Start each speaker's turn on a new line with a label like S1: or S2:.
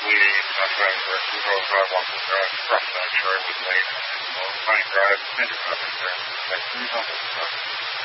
S1: probably sometime during 2005 off the drive from that sure I was late. Well, Pine Drive, Cinder Drive there. Like 300 stuff.